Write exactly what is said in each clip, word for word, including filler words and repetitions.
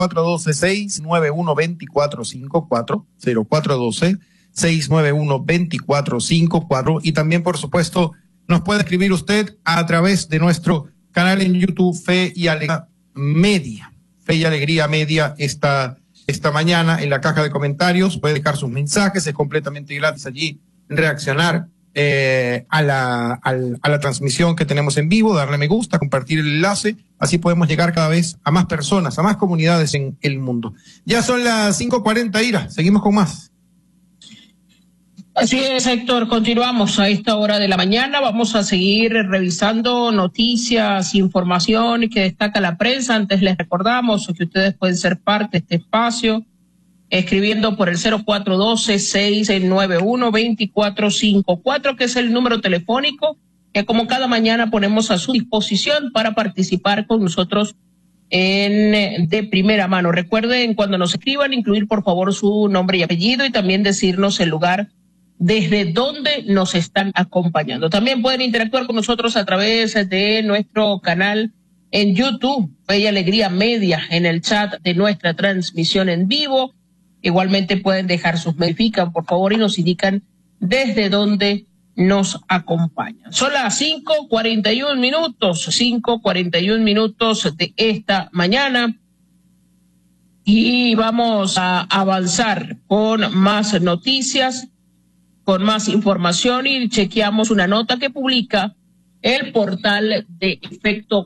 cuatro uno dos, seis nueve uno, dos cuatro cinco cuatro, cero cuatro uno dos, seis nueve uno, dos cuatro cinco cuatro, y también, por supuesto, nos puede escribir usted a través de nuestro canal en YouTube, Fe y Alegría Media. Fe y Alegría Media esta, esta mañana en la caja de comentarios. Puede dejar sus mensajes, es completamente gratis allí reaccionar eh, a, la, a, a la transmisión que tenemos en vivo, darle me gusta, compartir el enlace, así podemos llegar cada vez a más personas, a más comunidades en el mundo. Ya son las cinco cuarenta, Ira, seguimos con más. Así es, Héctor, continuamos a esta hora de la mañana. Vamos a seguir revisando noticias, información que destaca la prensa. Antes les recordamos que ustedes pueden ser parte de este espacio escribiendo por el cero cuatro uno dos, seis nueve uno, dos cuatro cinco cuatro, que es el número telefónico que como cada mañana ponemos a su disposición para participar con nosotros en de primera mano. Recuerden, cuando nos escriban, incluir por favor su nombre y apellido y también decirnos el lugar desde donde nos están acompañando. También pueden interactuar con nosotros a través de nuestro canal en YouTube, Fe y Alegría Media, en el chat de nuestra transmisión en vivo. Igualmente pueden dejar sus verifican, por favor, y nos indican desde dónde nos acompañan. Son las cinco cuarenta y un minutos, cinco cuarenta y un minutos de esta mañana. Y vamos a avanzar con más noticias, con más información, y chequeamos una nota que publica el portal de Efecto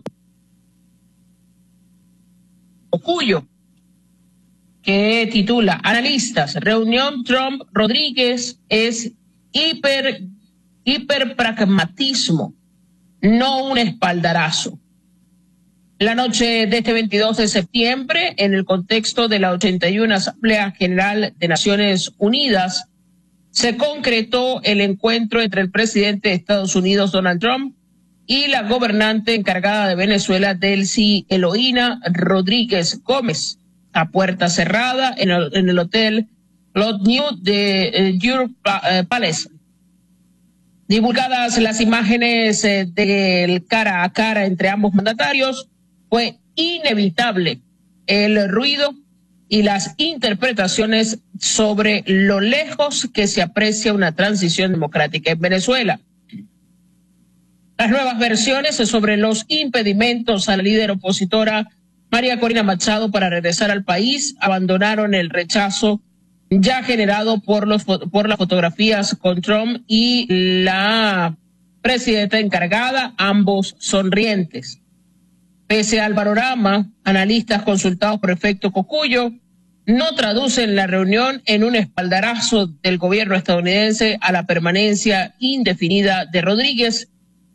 Cocuyo, que titula: Analistas, reunión Trump-Rodríguez es hiper, hiperpragmatismo, no un espaldarazo. La noche de este veintidós de septiembre, en el contexto de la ochenta y una Asamblea General de Naciones Unidas, se concretó el encuentro entre el presidente de Estados Unidos, Donald Trump, y la gobernante encargada de Venezuela, Delcy Eloína Rodríguez Gómez, a puerta cerrada en el, en el hotel Lot New de eh, Europe eh, Palace. Divulgadas las imágenes eh, del cara a cara entre ambos mandatarios, fue inevitable el ruido y las interpretaciones sobre lo lejos que se aprecia una transición democrática en Venezuela. Las nuevas versiones sobre los impedimentos a la líder opositora María Corina Machado para regresar al país abandonaron el rechazo ya generado por los por las fotografías con Trump y la presidenta encargada, ambos sonrientes. Pese al panorama, analistas consultados por Efecto Cocuyo no traducen la reunión en un espaldarazo del gobierno estadounidense a la permanencia indefinida de Rodríguez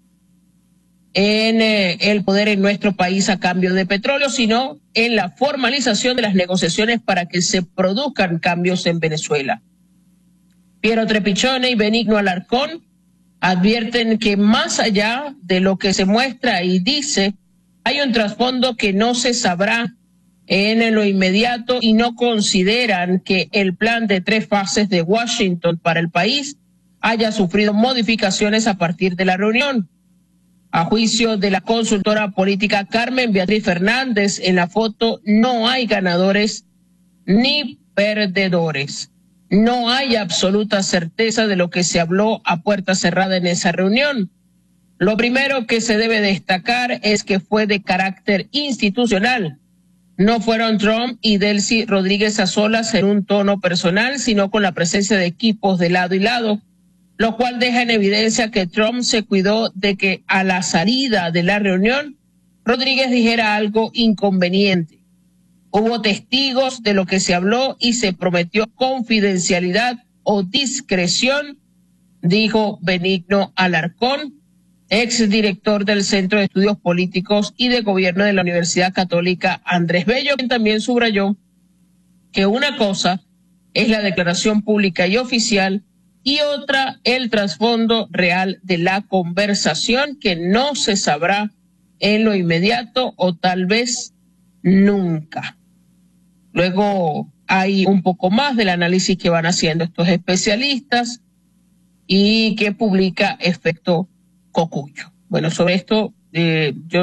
en eh, el poder en nuestro país a cambio de petróleo, sino en la formalización de las negociaciones para que se produzcan cambios en Venezuela. Piero Trepichone y Benigno Alarcón advierten que más allá de lo que se muestra y dice, hay un trasfondo que no se sabrá en lo inmediato y no consideran que el plan de tres fases de Washington para el país haya sufrido modificaciones a partir de la reunión. A juicio de la consultora política Carmen Beatriz Fernández, en la foto no hay ganadores ni perdedores. No hay absoluta certeza de lo que se habló a puerta cerrada en esa reunión. Lo primero que se debe destacar es que fue de carácter institucional. No fueron Trump y Delcy Rodríguez a solas en un tono personal, sino con la presencia de equipos de lado y lado, lo cual deja en evidencia que Trump se cuidó de que a la salida de la reunión Rodríguez dijera algo inconveniente. Hubo testigos de lo que se habló y se prometió confidencialidad o discreción, dijo Benigno Alarcón, exdirector del Centro de Estudios Políticos y de Gobierno de la Universidad Católica Andrés Bello, quien también subrayó que una cosa es la declaración pública y oficial y otra el trasfondo real de la conversación, que no se sabrá en lo inmediato o tal vez nunca. Luego hay un poco más del análisis que van haciendo estos especialistas y que publica Efecto Cocuyo. Bueno, sobre esto eh, yo